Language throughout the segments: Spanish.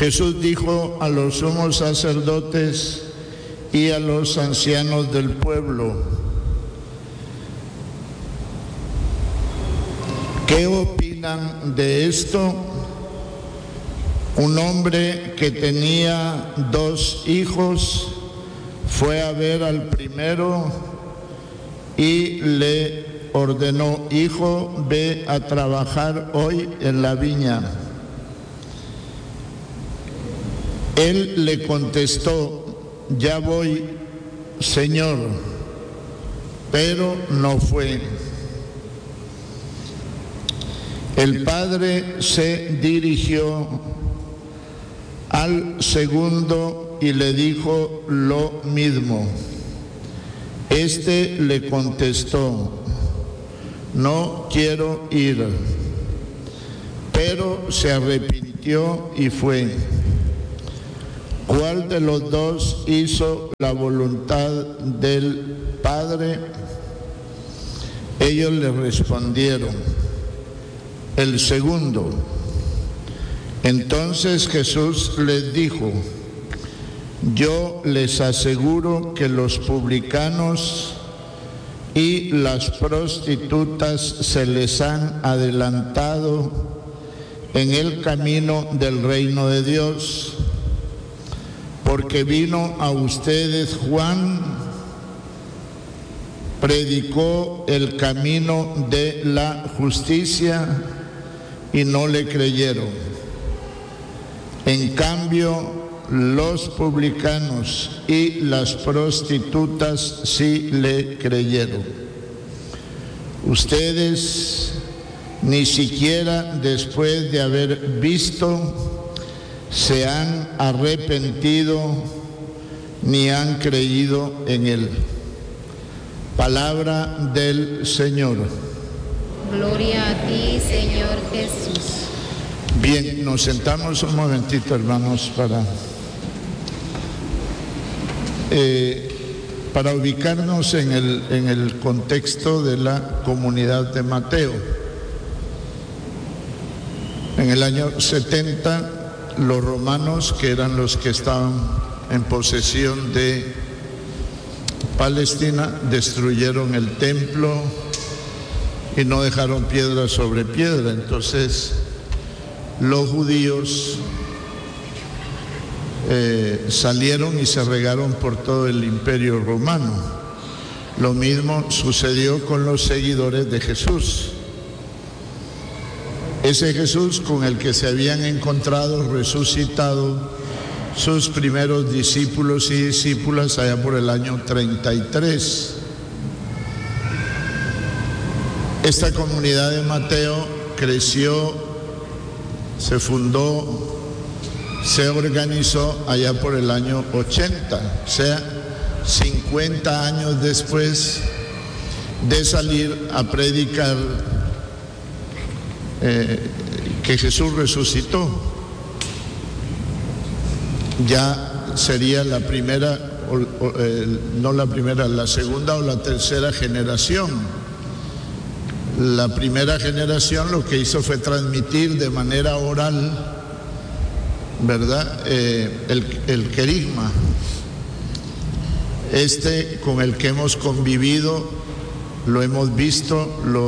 Jesús dijo a los sumos sacerdotes y a los ancianos del pueblo: ¿qué opinan de esto? Un hombre que tenía 2 hijos fue a ver al primero y le ordenó: hijo, ve a trabajar hoy en la viña. Él le contestó: ya voy, Señor, pero no fue. El padre se dirigió al segundo y le dijo lo mismo. Este le contestó: no quiero ir. Pero se arrepintió y fue. ¿Cuál de los 2 hizo la voluntad del Padre? Ellos le respondieron: el segundo. Entonces Jesús les dijo: yo les aseguro que los publicanos y las prostitutas se les han adelantado en el camino del reino de Dios, porque vino a ustedes Juan, predicó el camino de la justicia y no le creyeron. En cambio, los publicanos y las prostitutas sí le creyeron. Ustedes ni siquiera después de haber visto se han arrepentido ni han creído en él. Palabra del Señor. Gloria a ti, Señor Jesús. Bien, nos sentamos un momentito, hermanos, para ubicarnos en el contexto de la comunidad de Mateo. En el año 70, los romanos, que eran los que estaban en posesión de Palestina, destruyeron el templo y no dejaron piedra sobre piedra. Entonces, los judíos salieron y se regaron por todo el imperio romano. Lo mismo sucedió con los seguidores de Jesús. Ese Jesús con el que se habían encontrado resucitado sus primeros discípulos y discípulas allá por el año 33. Esta comunidad de Mateo creció, se fundó, se organizó allá por el año 80, o sea, 50 años después de salir a predicar que Jesús resucitó. Ya sería la primera, no la primera, la segunda o la tercera generación. La primera generación lo que hizo fue transmitir de manera oral, ¿verdad?, el querigma, con el que hemos convivido, lo hemos visto,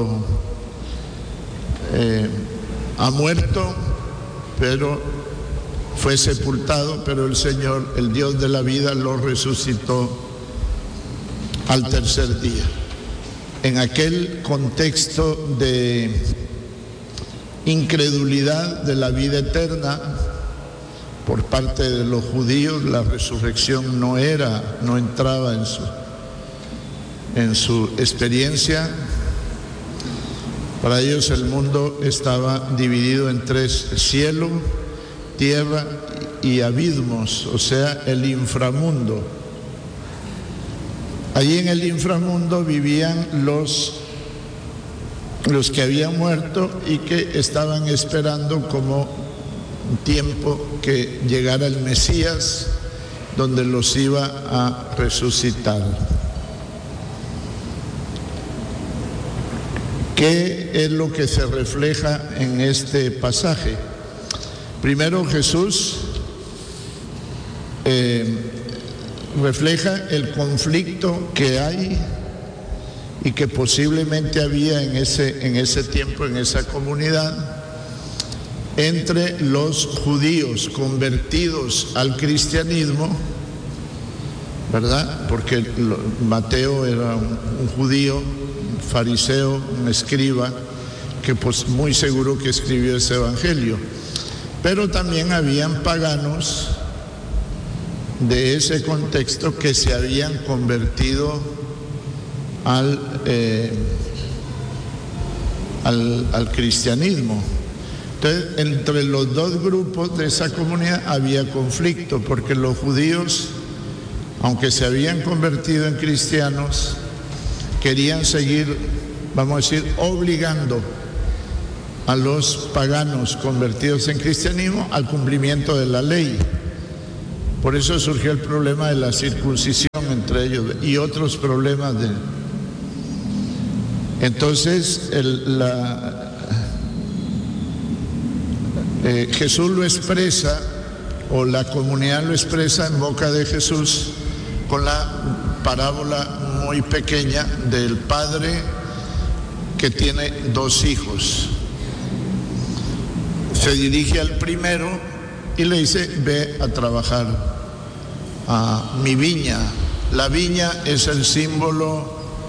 ha muerto, pero fue sepultado, pero el Señor, el Dios de la vida, lo resucitó al tercer día. En aquel contexto de incredulidad de la vida eterna por parte de los judíos, la resurrección no entraba en su experiencia. Para ellos el mundo estaba dividido en 3: cielo, tierra y abismos, o sea, el inframundo. Allí en el inframundo vivían los que habían muerto y que estaban esperando como un tiempo que llegara el Mesías, donde los iba a resucitar. ¿Qué es lo que se refleja en este pasaje? Primero, Jesús refleja el conflicto que hay y que posiblemente había en ese tiempo, en esa comunidad, entre los judíos convertidos al cristianismo, ¿verdad? Porque Mateo era un judío, un fariseo, un escriba, que pues muy seguro que escribió ese evangelio. Pero también habían paganos de ese contexto que se habían convertido al cristianismo. Entonces, entre los dos grupos de esa comunidad había conflicto, porque los judíos, aunque se habían convertido en cristianos, querían seguir, vamos a decir, obligando a los paganos convertidos en cristianismo al cumplimiento de la ley. Por eso surgió el problema de la circuncisión entre ellos y otros problemas de... Entonces, Jesús lo expresa, o la comunidad lo expresa en boca de Jesús, con la parábola muy pequeña del padre que tiene 2 hijos. Se dirige al primero y le dice: ve a trabajar a mi viña. La viña es el símbolo,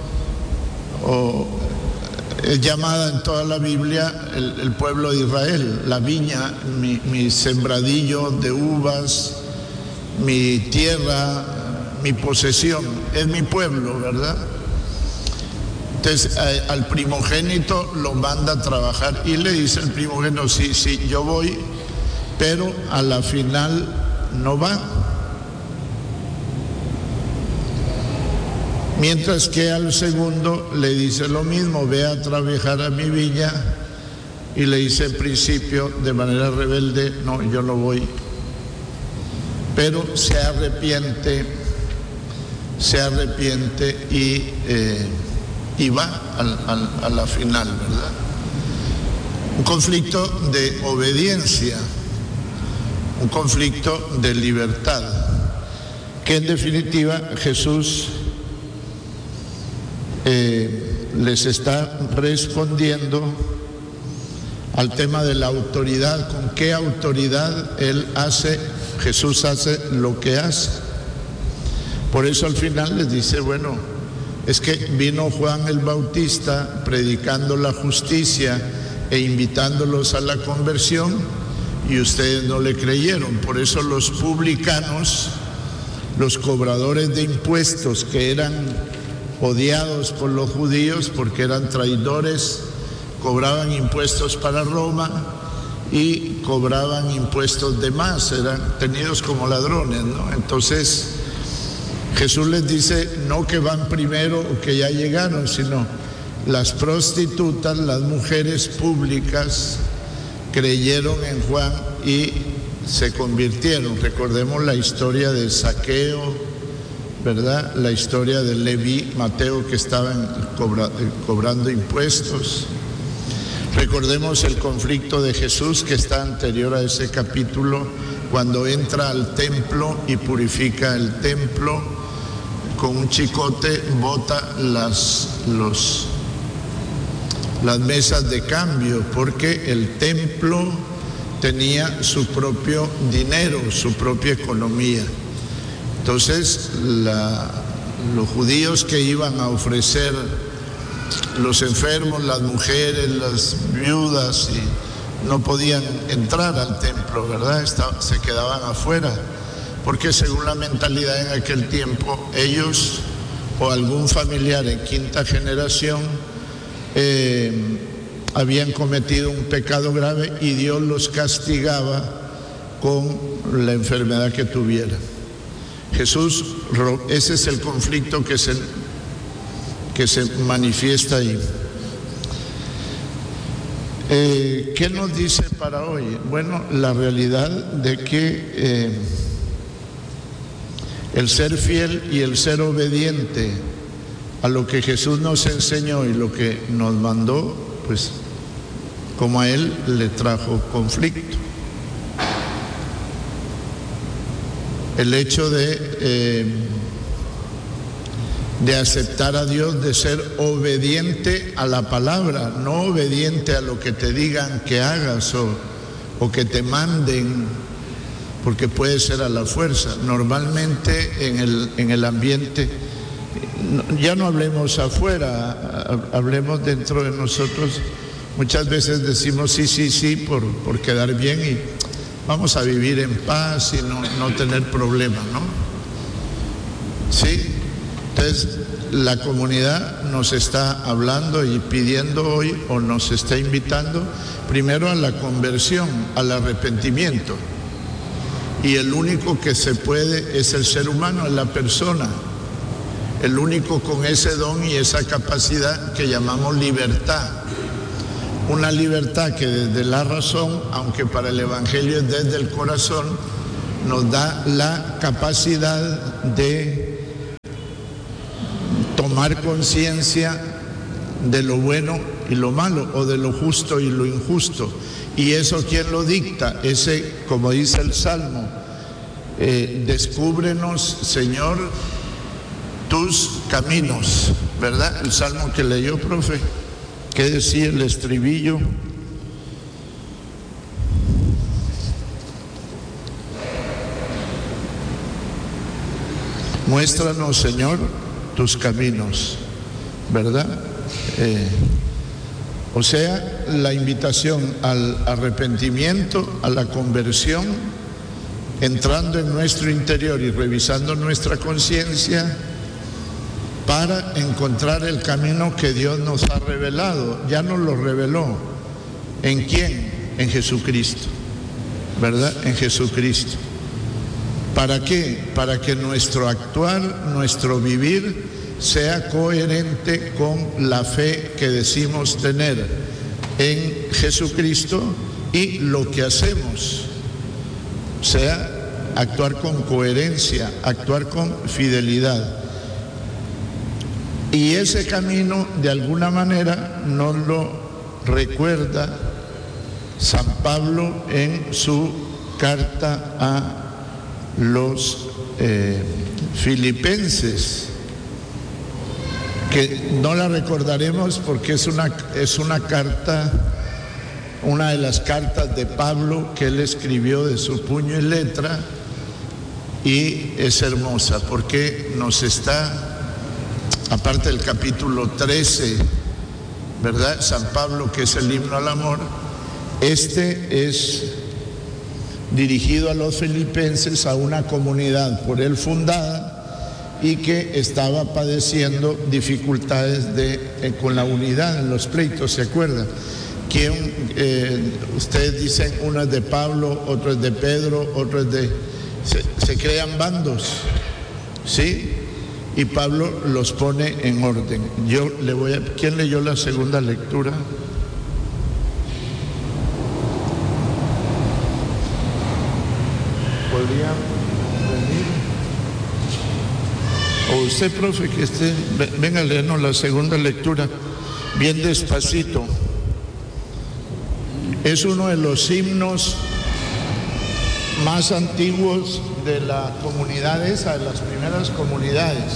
o es llamada en toda la Biblia el pueblo de Israel. La viña, mi sembradillo de uvas, mi tierra, mi posesión, es mi pueblo, ¿verdad? Entonces al primogénito lo manda a trabajar y le dice al primogénito: sí, yo voy, pero a la final no va. Mientras que al segundo le dice lo mismo: ve a trabajar a mi viña, y le dice en principio de manera rebelde: no, yo no voy. Pero se arrepiente y va a la final, ¿verdad? Un conflicto de obediencia, un conflicto de libertad, que en definitiva Jesús les está respondiendo al tema de la autoridad. ¿Con qué autoridad Jesús hace lo que hace? Por eso al final les dice: bueno, es que vino Juan el Bautista predicando la justicia e invitándolos a la conversión, y ustedes no le creyeron. Por eso los publicanos, los cobradores de impuestos, que eran odiados por los judíos porque eran traidores, cobraban impuestos para Roma y cobraban impuestos de más, eran tenidos como ladrones, ¿no? Entonces Jesús les dice: no que van primero o que ya llegaron, sino las prostitutas, las mujeres públicas, creyeron en Juan y se convirtieron. Recordemos la historia de Zaqueo, ¿verdad? La historia de Leví, Mateo, que estaban cobrando impuestos. Recordemos el conflicto de Jesús, que está anterior a ese capítulo, cuando entra al templo y purifica el templo. Con un chicote bota las mesas de cambio, porque el templo tenía su propio dinero, su propia economía. Entonces los judíos que iban a ofrecer los enfermos, las mujeres, las viudas, y no podían entrar al templo, ¿verdad? Se quedaban afuera, porque según la mentalidad en aquel tiempo, ellos o algún familiar en quinta generación habían cometido un pecado grave y Dios los castigaba con la enfermedad que tuvieran. Jesús, ese es el conflicto que se manifiesta ahí. ¿Qué nos dice para hoy? Bueno, la realidad de que el ser fiel y el ser obediente a lo que Jesús nos enseñó y lo que nos mandó, pues como a Él, le trajo conflicto. el hecho de aceptar a Dios, de ser obediente a la palabra, no obediente a lo que te digan que hagas o que te manden, porque puede ser a la fuerza. Normalmente en el ambiente, ya no hablemos afuera, hablemos dentro de nosotros, muchas veces decimos sí por quedar bien y vamos a vivir en paz y no tener problemas, ¿no? Sí. Entonces, la comunidad nos está hablando y pidiendo hoy, o nos está invitando, primero a la conversión, al arrepentimiento. Y el único que se puede es el ser humano, es la persona. El único con ese don y esa capacidad que llamamos libertad. Una libertad que desde la razón, aunque para el Evangelio es desde el corazón, nos da la capacidad de tomar conciencia de lo bueno y lo malo, o de lo justo y lo injusto. ¿Y eso quién lo dicta? Ese, como dice el Salmo, descúbrenos, Señor, tus caminos, ¿verdad? El Salmo que leyó, profe, ¿qué decía el estribillo? Muéstranos, Señor, tus caminos, ¿verdad? O sea, la invitación al arrepentimiento, a la conversión, entrando en nuestro interior y revisando nuestra conciencia para encontrar el camino que Dios nos ha revelado. Ya nos lo reveló. ¿En quién? En Jesucristo, ¿verdad? En Jesucristo. ¿Para qué? Para que nuestro actuar, nuestro vivir sea coherente con la fe que decimos tener en Jesucristo, y lo que hacemos sea actuar con coherencia, actuar con fidelidad. Y ese camino, de alguna manera, nos lo recuerda San Pablo en su carta a los filipenses, que no la recordaremos porque es una carta, una de las cartas de Pablo que él escribió de su puño y letra, y es hermosa porque nos está, aparte del capítulo 13, ¿verdad? San Pablo, que es el himno al amor, este es dirigido a los filipenses, a una comunidad por él fundada y que estaba padeciendo dificultades con la unidad en los pleitos, ¿se acuerdan? Ustedes dicen, uno es de Pablo, otro es de Pedro, otro es de... Se crean bandos, ¿sí? Y Pablo los pone en orden. ¿Quién leyó la segunda lectura? ¿Podría venir? O usted, profe, que venga a leernos la segunda lectura, bien despacito. Es uno de los himnos más antiguos de la comunidad esa, de las primeras comunidades.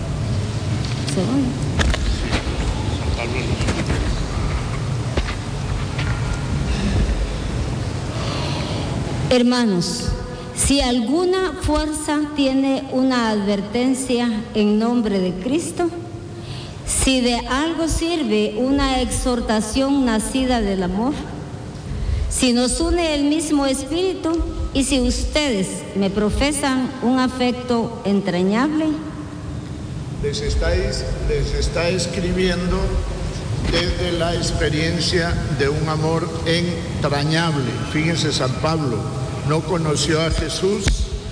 Hermanos, si alguna fuerza tiene una advertencia en nombre de Cristo, si de algo sirve una exhortación nacida del amor, si nos une el mismo espíritu, y si ustedes me profesan un afecto entrañable. Les está escribiendo desde la experiencia de un amor entrañable. Fíjense, San Pablo no conoció a Jesús,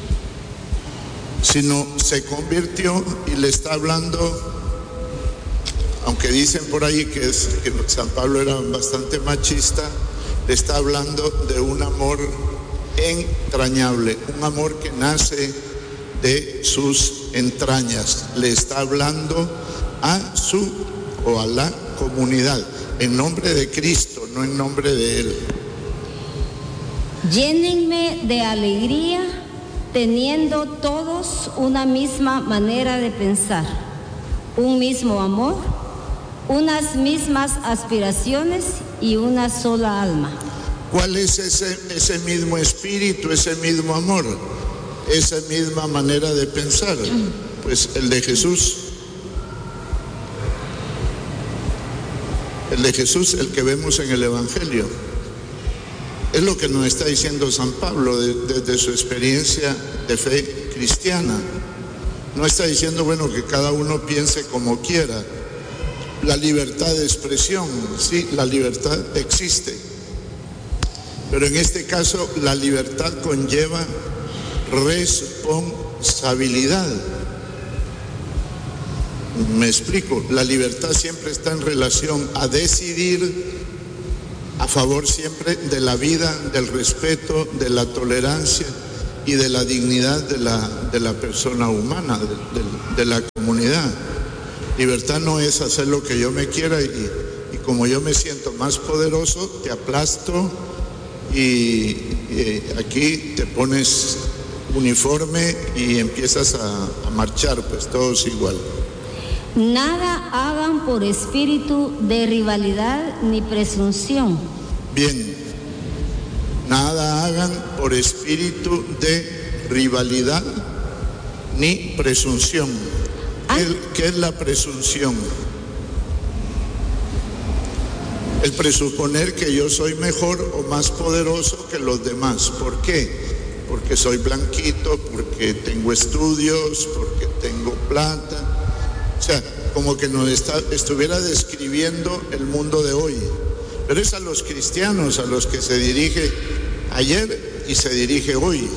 sino se convirtió, y le está hablando, aunque dicen por ahí que San Pablo era bastante machista, le está hablando de un amor entrañable, un amor que nace de sus entrañas. Le está hablando a la comunidad, en nombre de Cristo, no en nombre de él. Llénenme de alegría teniendo todos una misma manera de pensar, un mismo amor, unas mismas aspiraciones y una sola alma. ¿Cuál es ese mismo espíritu, ese mismo amor, esa misma manera de pensar? Pues el de Jesús. El de Jesús, el que vemos en el Evangelio. Es lo que nos está diciendo San Pablo desde su experiencia de fe cristiana. No está diciendo, bueno, que cada uno piense como quiera. La libertad de expresión, sí, la libertad existe. Pero en este caso, la libertad conlleva responsabilidad. Me explico, la libertad siempre está en relación a decidir a favor siempre de la vida, del respeto, de la tolerancia y de la dignidad de la persona humana, de la comunidad. Libertad no es hacer lo que yo me quiera y como yo me siento más poderoso, te aplasto y aquí te pones uniforme y empiezas a marchar, pues todos igual. Nada hagan por espíritu de rivalidad ni presunción. Bien, nada hagan por espíritu de rivalidad ni presunción. ¿Qué es la presunción? El presuponer que yo soy mejor o más poderoso que los demás. ¿Por qué? Porque soy blanquito, porque tengo estudios, porque tengo plata. O sea, como que nos estuviera describiendo el mundo de hoy. Pero es a los cristianos a los que se dirige ayer y se dirige hoy.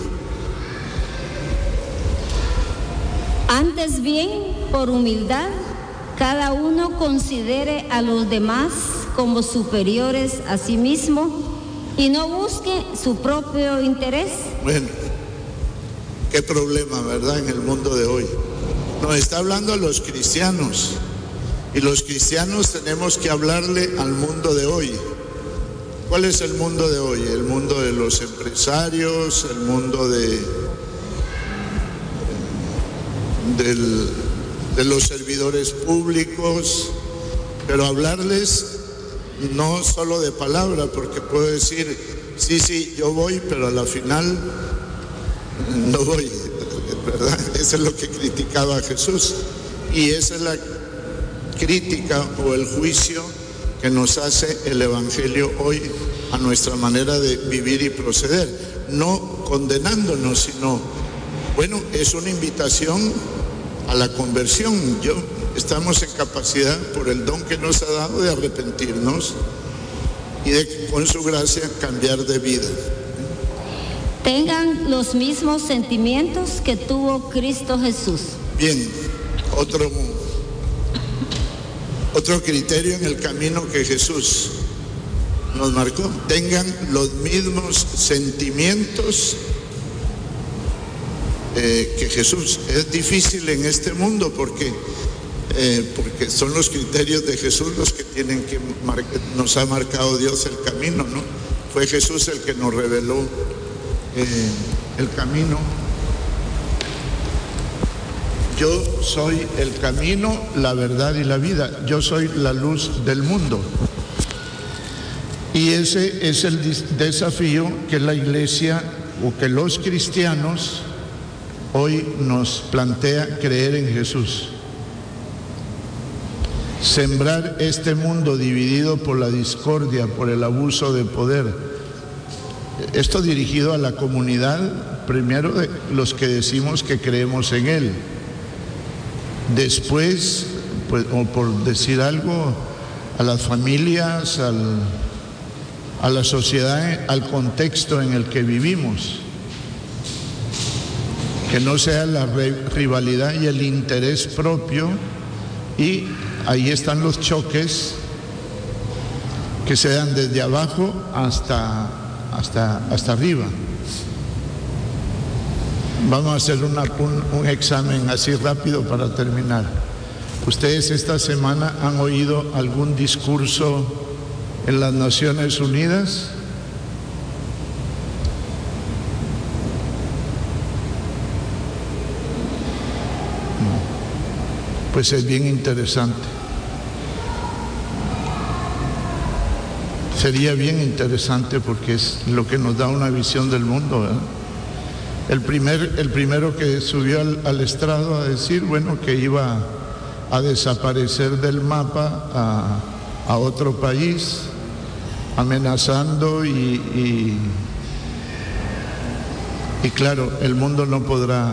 Antes bien, por humildad, cada uno considere a los demás como superiores a sí mismo y no busque su propio interés. Bueno, qué problema, ¿verdad?, en el mundo de hoy. Nos está hablando a los cristianos y los cristianos tenemos que hablarle al mundo de hoy. ¿Cuál es el mundo de hoy? El mundo de los empresarios, el mundo de los servidores públicos, pero hablarles no solo de palabra, porque puedo decir, sí, yo voy, pero a la final no voy, ¿verdad? Eso es lo que criticaba Jesús y esa es la crítica o el juicio que nos hace el Evangelio hoy a nuestra manera de vivir y proceder, no condenándonos, sino, bueno, es una invitación a la conversión. Estamos en capacidad, por el don que nos ha dado, de arrepentirnos y de, con su gracia, cambiar de vida. Tengan los mismos sentimientos que tuvo Cristo Jesús. Bien, otro criterio en el camino que Jesús nos marcó. Tengan los mismos sentimientos que Jesús. Es difícil en este mundo porque son los criterios de Jesús los que tienen que nos ha marcado Dios el camino, ¿no? Fue Jesús el que nos reveló el camino. Yo soy el camino, la verdad y la vida. Yo soy la luz del mundo. Y ese es el desafío que la Iglesia o que los cristianos hoy nos plantea creer en Jesús. Sembrar este mundo dividido por la discordia, por el abuso de poder. Esto dirigido a la comunidad, primero de los que decimos que creemos en Él. Después, pues, o por decir algo, a las familias, a la sociedad, al contexto en el que vivimos. Que no sea la rivalidad y el interés propio, y ahí están los choques que se dan desde abajo hasta arriba. Vamos a hacer un examen así rápido para terminar. ¿Ustedes esta semana han oído algún discurso en las Naciones Unidas? pues es bien interesante. Sería bien interesante porque es lo que nos da una visión del mundo, ¿verdad? El primero que subió al estrado a decir, bueno, que iba a desaparecer del mapa a otro país, amenazando y claro, el mundo no podrá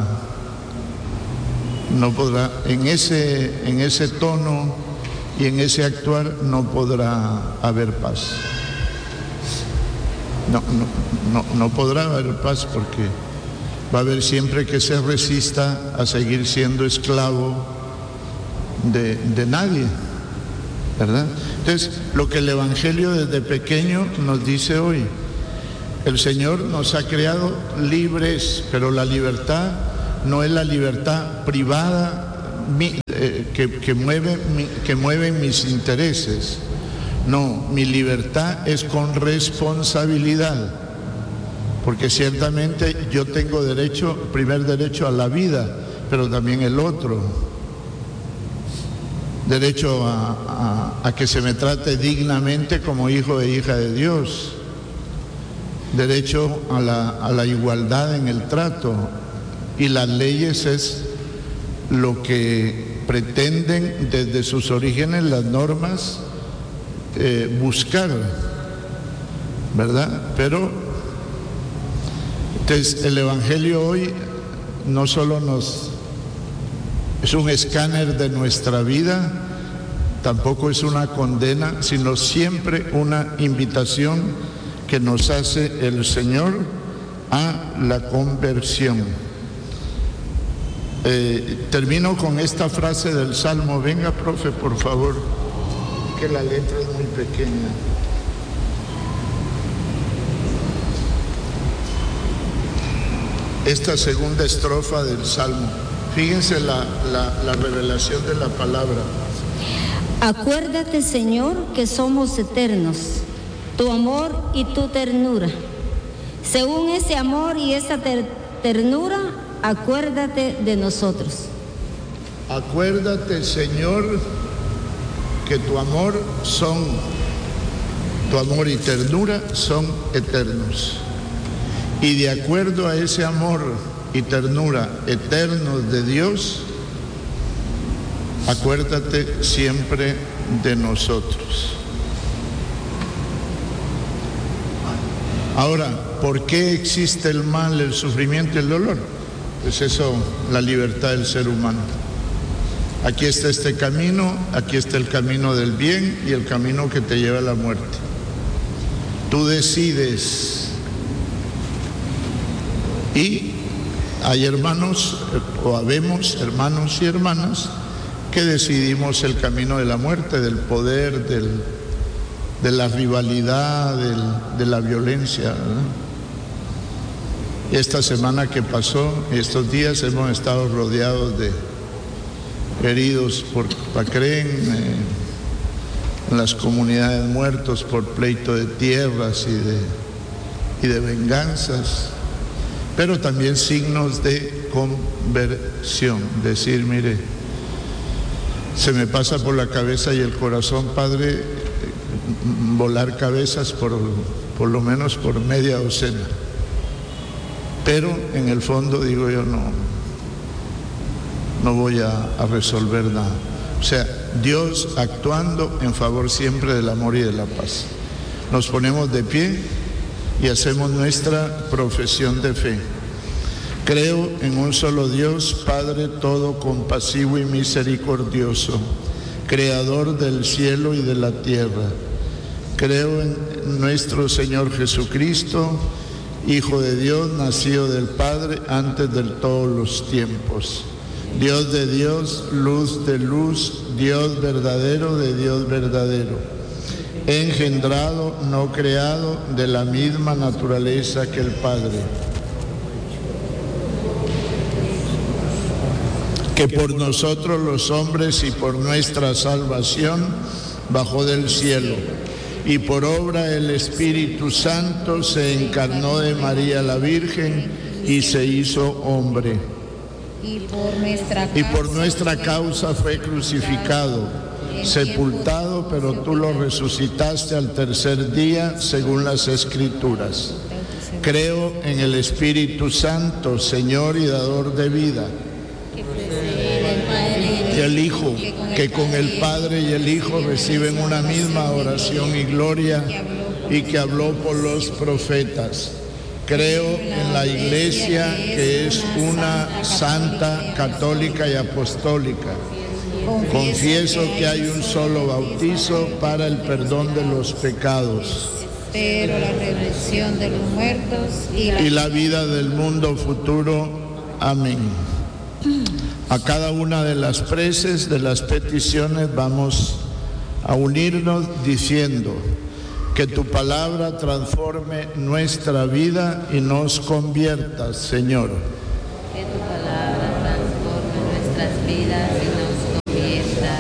en ese tono y en ese actuar no podrá haber paz. No podrá haber paz porque va a haber siempre que se resista a seguir siendo esclavo de nadie, ¿verdad? Entonces, lo que el Evangelio desde pequeño nos dice hoy, el Señor nos ha creado libres, pero la libertad no es la libertad privada que mueve mis intereses. No, mi libertad es con responsabilidad, porque ciertamente yo tengo primer derecho a la vida, pero también el otro, derecho a que se me trate dignamente como hijo e hija de Dios, derecho a la igualdad en el trato, y las leyes es lo que pretenden desde sus orígenes las normas buscar, ¿verdad? Pero entonces el Evangelio hoy no solo es un escáner de nuestra vida, tampoco es una condena, sino siempre una invitación que nos hace el Señor a la conversión. Termino con esta frase del Salmo. Venga, profe, por favor, que la letra es muy pequeña. Esta segunda estrofa del Salmo. Fíjense la revelación de la palabra. Acuérdate, Señor, que somos eternos, tu amor y tu ternura. Según ese amor y esa ternura, acuérdate de nosotros. Acuérdate, Señor, que tu amor y ternura son eternos. Y de acuerdo a ese amor y ternura eternos de Dios, acuérdate siempre de nosotros. Ahora, ¿por qué existe el mal, el sufrimiento y el dolor? Pues eso, la libertad del ser humano. Aquí está este camino, aquí está el camino del bien y el camino que te lleva a la muerte. Tú decides. Y hay hermanos, o habemos hermanos y hermanas, que decidimos el camino de la muerte, del poder, de la rivalidad, de la violencia, ¿verdad? Esta semana que pasó, estos días hemos estado rodeados de heridos por Pacrén, en las comunidades muertos por pleito de tierras y de venganzas, pero también signos de conversión. Decir, mire, se me pasa por la cabeza y el corazón, Padre, volar cabezas por lo menos por media docena. Pero en el fondo digo yo, no voy a resolver nada. O sea, Dios actuando en favor siempre del amor y de la paz. Nos ponemos de pie y hacemos nuestra profesión de fe. Creo en un solo Dios, Padre todo compasivo y misericordioso, creador del cielo y de la tierra. Creo en nuestro Señor Jesucristo, Hijo de Dios, nacido del Padre antes de todos los tiempos. Dios de Dios, luz de luz, Dios verdadero de Dios verdadero, engendrado, no creado, de la misma naturaleza que el Padre, que por nosotros los hombres y por nuestra salvación bajó del cielo, y por obra del Espíritu Santo se encarnó de María la Virgen y se hizo hombre. y por nuestra causa fue crucificado, sepultado, pero tú lo resucitaste al tercer día, según las Escrituras. Creo en el Espíritu Santo, Señor y dador de vida, y el Hijo, que con el Padre y el Hijo reciben una misma oración y gloria, y que habló por los profetas. Creo en la Iglesia, que es una santa, católica y apostólica. Confieso que hay un solo bautizo para el perdón de los pecados. Espero la resurrección de los muertos y la vida del mundo futuro. Amén. A cada una de las preces, de las peticiones, vamos a unirnos diciendo: que tu palabra transforme nuestra vida y nos convierta, Señor. Que tu palabra transforme nuestras vidas y nos convierta.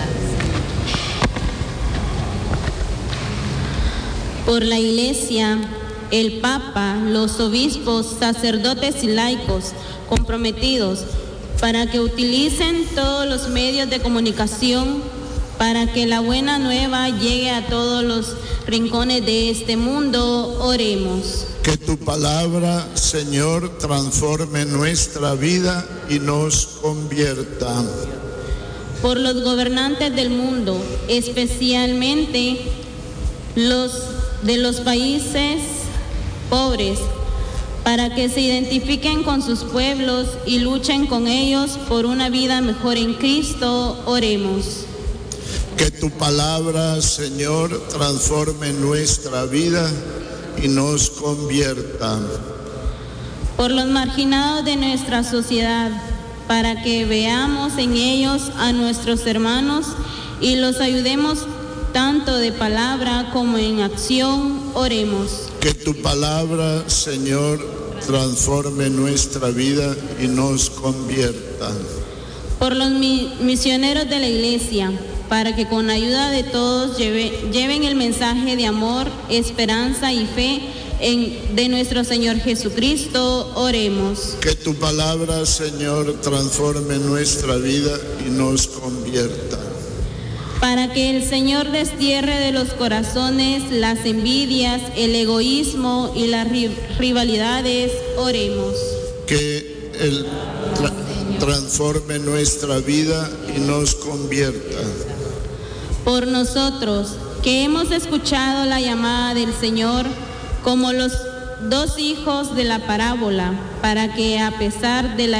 Por la Iglesia, el Papa, los obispos, sacerdotes y laicos comprometidos para que utilicen todos los medios de comunicación para que la buena nueva llegue a todos los rincones de este mundo, oremos. Que tu palabra, Señor, transforme nuestra vida y nos convierta. Por los gobernantes del mundo, especialmente los de los países pobres, para que se identifiquen con sus pueblos y luchen con ellos por una vida mejor en Cristo, oremos. Que tu palabra, Señor, transforme nuestra vida y nos convierta. Por los marginados de nuestra sociedad, para que veamos en ellos a nuestros hermanos y los ayudemos tanto de palabra como en acción, oremos. Que tu palabra, Señor, transforme nuestra vida y nos convierta. Por los misioneros de la Iglesia, para que con ayuda de todos lleven el mensaje de amor, esperanza y fe de nuestro Señor Jesucristo, oremos. Que tu palabra, Señor, transforme nuestra vida y nos convierta. Para que el Señor destierre de los corazones las envidias, el egoísmo y las rivalidades, oremos. Que Él transforme nuestra vida y nos convierta. Por nosotros, que hemos escuchado la llamada del Señor, como los dos hijos de la parábola, para que a pesar de la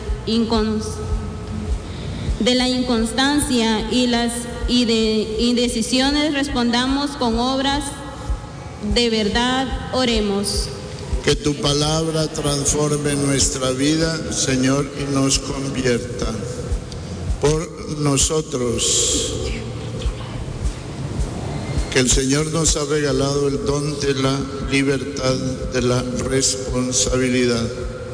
inconstancia y las indecisiones respondamos con obras de verdad, oremos. Que tu palabra transforme nuestra vida, Señor, y nos convierta. Por nosotros, que el Señor nos ha regalado el don de la libertad, de la responsabilidad.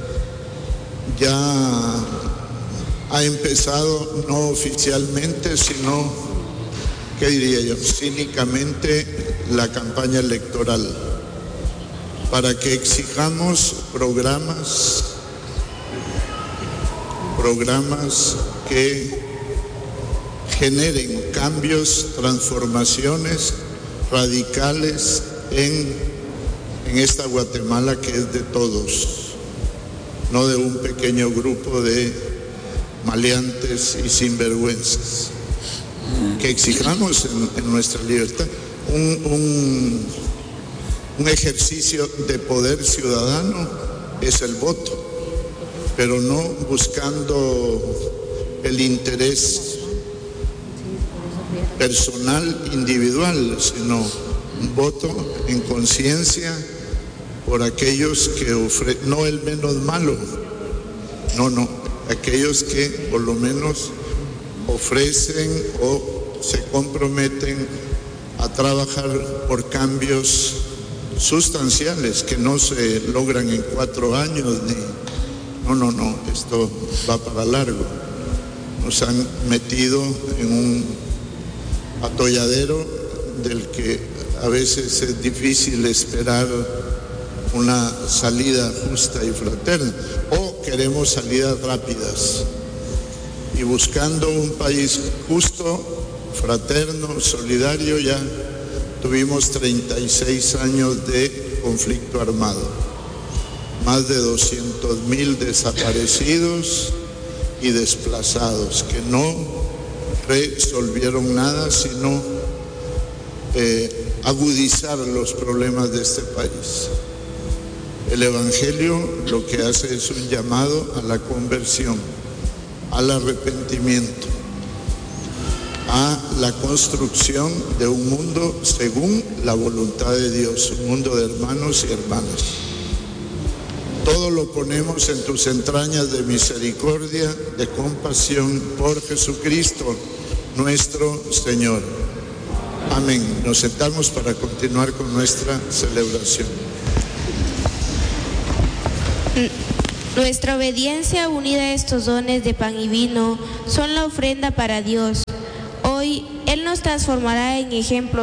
Ya ha empezado, no oficialmente, sino, ¿qué diría yo?, cínicamente, la campaña electoral, para que exijamos programas que generen cambios, transformaciones radicales en esta Guatemala que es de todos, no de un pequeño grupo de maleantes y sinvergüenzas. Que exijamos en nuestra libertad un ejercicio de poder ciudadano, es el voto, pero no buscando el interés personal, individual, sino un voto en conciencia por aquellos que ofrecen, no el menos malo, no, aquellos que por lo menos ofrecen o se comprometen a trabajar por cambios sustanciales que no se logran en 4 años, no, esto va para largo. Nos han metido en un atolladero del que a veces es difícil esperar una salida justa y fraterna, o queremos salidas rápidas. Y buscando un país justo, fraterno, solidario, ya tuvimos 36 años de conflicto armado, más de 200,000 desaparecidos y desplazados que no resolvieron nada, sino agudizar los problemas de este país. El Evangelio lo que hace es un llamado a la conversión, al arrepentimiento, a la construcción de un mundo según la voluntad de Dios, un mundo de hermanos y hermanas. Todo lo ponemos en tus entrañas de misericordia, de compasión, por Jesucristo, nuestro Señor. Amén. Nos sentamos para continuar con nuestra celebración. Nuestra obediencia unida a estos dones de pan y vino son la ofrenda para Dios. Hoy Él nos transformará en ejemplo